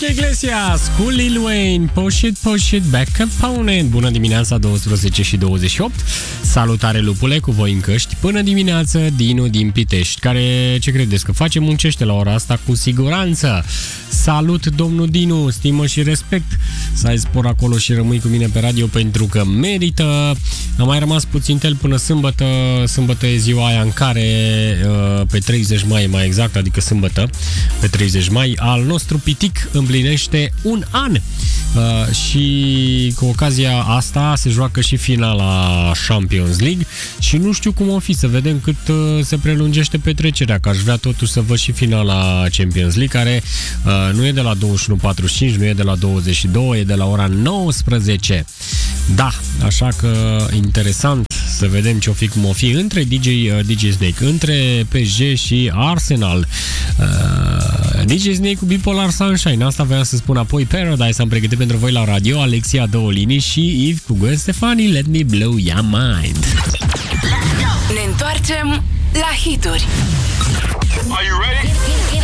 Iglesias cu Lil Wayne, Push It, Back Opponent. Bună dimineața, 12 și 28. Salutare, lupule, cu voi în căști. Până dimineață, Dinu din Pitești, care, ce credeți, că face, muncește la ora asta cu siguranță. Salut, domnul Dinu, stimă și respect. Să ai spor acolo și rămâi cu mine pe radio pentru că merită. A mai rămas puțin tel până sâmbătă. Sâmbătă e ziua aia în care, pe 30 mai mai exact, adică sâmbătă, pe 30 mai, al nostru pitic împlinește un an. Și cu ocazia asta se joacă și finala Champions League și nu știu cum o fi, să vedem cât se prelungește petrecerea, că aș vrea totuși să văd și finala Champions League, care nu e de la 21:45, nu e de la 22, e de la ora 19. Da, așa că interesant să vedem ce o fi cum o fi între DJ Snake, între PSG și Arsenal. DJ Snake cu Bipolar Sunshine, asta voiam să spun apoi. Paradise am pregătit pentru voi la radio, Alexia Douălini și Yves cu Gwen Stefani, Let Me Blow Your Mind. Ne întoarcem la hituri. Are you ready?